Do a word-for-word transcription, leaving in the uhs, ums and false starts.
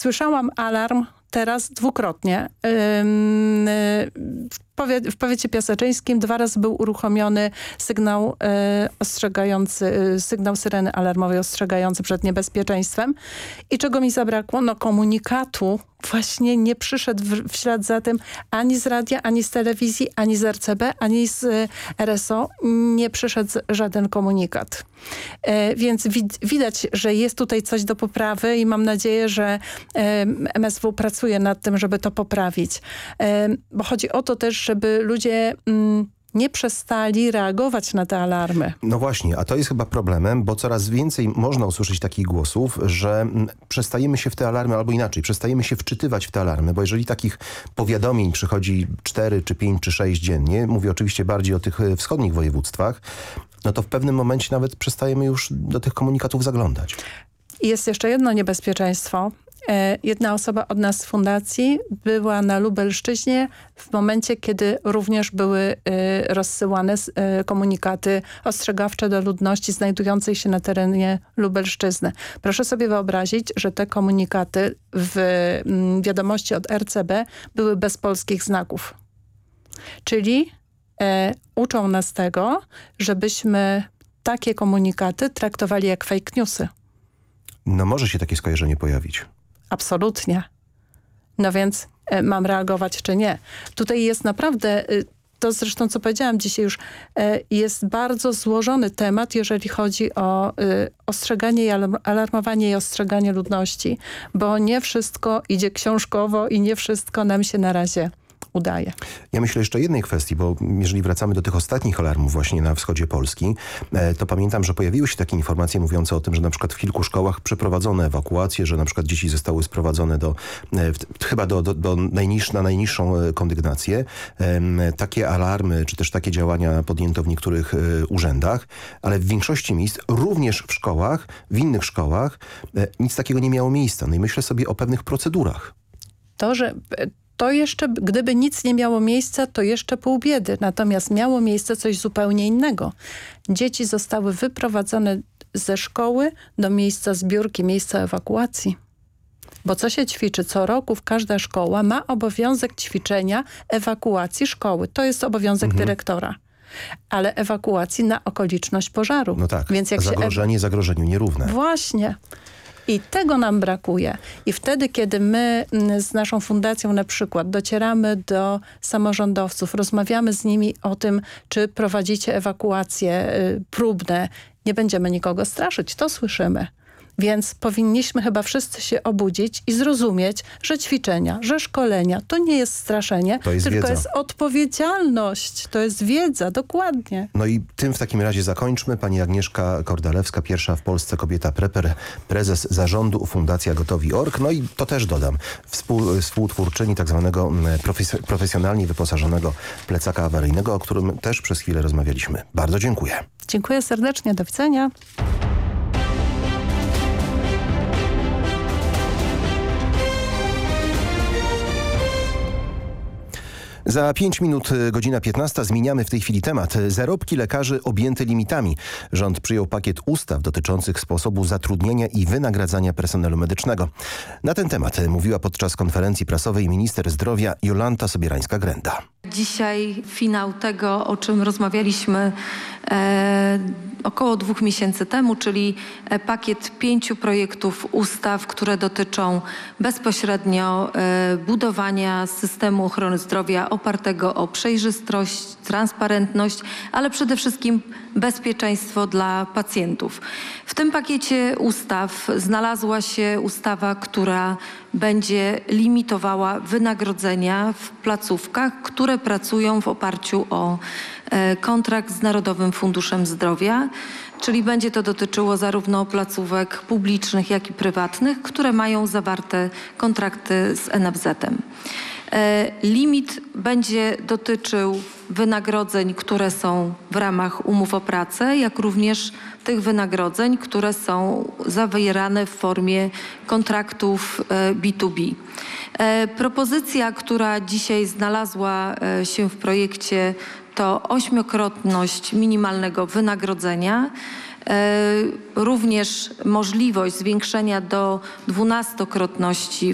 słyszałam alarm teraz dwukrotnie. W, powie, w powiecie piaseczyńskim dwa razy był uruchomiony sygnał e, ostrzegający, sygnał syreny alarmowej ostrzegający przed niebezpieczeństwem. I czego mi zabrakło? No komunikatu właśnie nie przyszedł w, w ślad za tym ani z radia, ani z telewizji, ani z R C B, ani z R S O. Nie przyszedł żaden komunikat. E, więc wid widać, że jest tutaj coś do poprawy i mam nadzieję, że e, M S W pracuje nad tym, żeby to poprawić. E, bo chodzi o to też, żeby ludzie mm, nie przestali reagować na te alarmy. No właśnie, a to jest chyba problemem, bo coraz więcej można usłyszeć takich głosów, że mm, przestajemy się w te alarmy, albo inaczej, przestajemy się wczytywać w te alarmy, bo jeżeli takich powiadomień przychodzi cztery, czy pięć, czy sześć dziennie, mówię oczywiście bardziej o tych wschodnich województwach, no to w pewnym momencie nawet przestajemy już do tych komunikatów zaglądać. I jest jeszcze jedno niebezpieczeństwo. Jedna osoba od nas z fundacji była na Lubelszczyźnie w momencie, kiedy również były rozsyłane komunikaty ostrzegawcze do ludności znajdującej się na terenie Lubelszczyzny. Proszę sobie wyobrazić, że te komunikaty w wiadomości od R C B były bez polskich znaków. Czyli e, uczą nas tego, żebyśmy takie komunikaty traktowali jak fake newsy. No może się takie skojarzenie pojawić. Absolutnie. No więc e, mam reagować czy nie? Tutaj jest naprawdę, e, to zresztą co powiedziałam dzisiaj już, e, jest bardzo złożony temat, jeżeli chodzi o e, ostrzeganie i alarmowanie i ostrzeganie ludności, bo nie wszystko idzie książkowo i nie wszystko nam się na razie udaje. Ja myślę jeszcze jednej kwestii, bo jeżeli wracamy do tych ostatnich alarmów właśnie na wschodzie Polski, to pamiętam, że pojawiły się takie informacje mówiące o tym, że na przykład w kilku szkołach przeprowadzono ewakuację, że na przykład dzieci zostały sprowadzone do, chyba do, do, do najniż, na najniższą kondygnację. Takie alarmy, czy też takie działania podjęto w niektórych urzędach, ale w większości miejsc, również w szkołach, w innych szkołach, nic takiego nie miało miejsca. No i myślę sobie o pewnych procedurach. To, że To jeszcze, gdyby nic nie miało miejsca, to jeszcze pół biedy. Natomiast miało miejsce coś zupełnie innego. Dzieci zostały wyprowadzone ze szkoły do miejsca zbiórki, miejsca ewakuacji. Bo co się ćwiczy? Co roku każda szkoła ma obowiązek ćwiczenia ewakuacji szkoły. To jest obowiązek mhm. dyrektora. Ale ewakuacji na okoliczność pożaru. No tak, więc jak zagrożenie się zagrożeniu nierówne. Właśnie. I tego nam brakuje. I wtedy, kiedy my z naszą fundacją na przykład docieramy do samorządowców, rozmawiamy z nimi o tym, czy prowadzicie ewakuacje y, próbne, nie będziemy nikogo straszyć, to słyszymy. Więc powinniśmy chyba wszyscy się obudzić i zrozumieć, że ćwiczenia, że szkolenia to nie jest straszenie, to jest tylko wiedza. jest odpowiedzialność. To jest wiedza, dokładnie. No i tym w takim razie zakończmy. Pani Agnieszka Kordalewska, pierwsza w Polsce kobieta preper, prezes zarządu Fundacja Gotowi kropka org. No i to też dodam, współ, współtwórczyni tak zwanego profes profesjonalnie wyposażonego plecaka awaryjnego, o którym też przez chwilę rozmawialiśmy. Bardzo dziękuję. Dziękuję serdecznie. Do widzenia. Za pięć minut, godzina piętnasta, zmieniamy w tej chwili temat. Zarobki lekarzy objęte limitami. Rząd przyjął pakiet ustaw dotyczących sposobu zatrudnienia i wynagradzania personelu medycznego. Na ten temat mówiła podczas konferencji prasowej minister zdrowia Jolanta Sobierańska-Grenda. Dzisiaj finał tego, o czym rozmawialiśmy e, około dwóch miesięcy temu, czyli pakiet pięciu projektów ustaw, które dotyczą bezpośrednio e, budowania systemu ochrony zdrowia opartego o przejrzystość, transparentność, ale przede wszystkim bezpieczeństwo dla pacjentów. W tym pakiecie ustaw znalazła się ustawa, która będzie limitowała wynagrodzenia w placówkach, które pracują w oparciu o e, kontrakt z Narodowym Funduszem Zdrowia, czyli będzie to dotyczyło zarówno placówek publicznych, jak i prywatnych, które mają zawarte kontrakty z N F Z-em. E, limit będzie dotyczył wynagrodzeń, które są w ramach umów o pracę, jak również tych wynagrodzeń, które są zawierane w formie kontraktów B dwa B. Propozycja, która dzisiaj znalazła się w projekcie, to ośmiokrotność minimalnego wynagrodzenia, również możliwość zwiększenia do dwunastokrotności